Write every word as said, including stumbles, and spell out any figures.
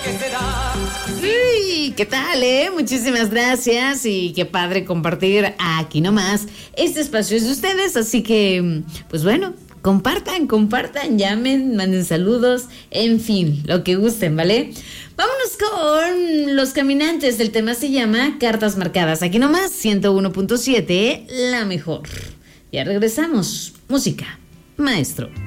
Uy, ¿qué tal, eh? Muchísimas gracias y qué padre compartir aquí nomás. Este espacio es de ustedes, así que, pues bueno, compartan, compartan, llamen, manden saludos, en fin, lo que gusten, ¿vale? Vámonos con Los Caminantes. El tema se llama Cartas Marcadas. Aquí nomás, ciento uno punto siete, la mejor. Ya regresamos. Música, maestro.